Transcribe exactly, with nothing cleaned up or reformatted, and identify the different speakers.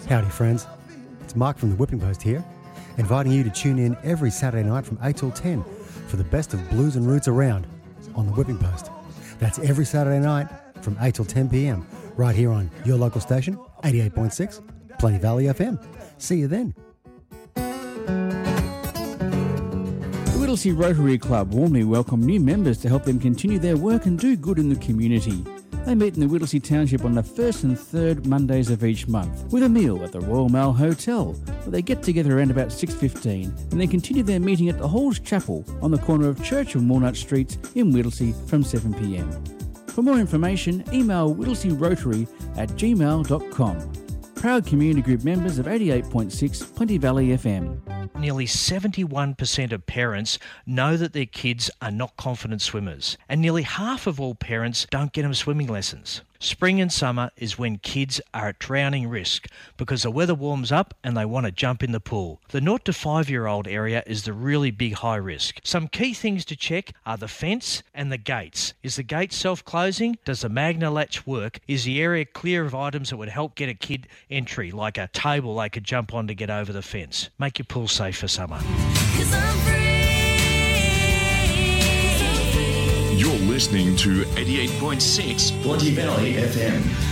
Speaker 1: Howdy friends, it's Mark from the Whipping Post here, inviting you to tune in every Saturday night from eight till ten for the best of blues and roots around on the Whipping Post. That's every Saturday night from eight till ten p.m. right here on your local station, eighty-eight point six, Plenty Valley F M. See you then.
Speaker 2: The Whittlesea Rotary Club warmly welcome new members to help them continue their work and do good in the community. They meet in the Whittlesea Township on the first and third Mondays of each month with a meal at the Royal Mail Hotel, where they get together around about six fifteen and then continue their meeting at the Halls Chapel on the corner of Church and Walnut Streets in Whittlesea from seven p.m. For more information, email whittlesearotary at gmail dot com. Proud community group members of eighty-eight point six Plenty Valley F M.
Speaker 3: Nearly seventy-one percent of parents know that their kids are not confident swimmers, and nearly half of all parents don't get them swimming lessons. Spring and summer is when kids are at drowning risk because the weather warms up and they want to jump in the pool. The zero to five year old area is the really big high risk. Some key things to check are the fence and the gates. Is the gate self-closing? Does the Magna latch work? Is the area clear of items that would help get a kid entry, like a table they could jump on to get over the fence? Make your pool safe for summer.
Speaker 4: You're listening to eighty-eight point six
Speaker 5: Plenty Valley F M.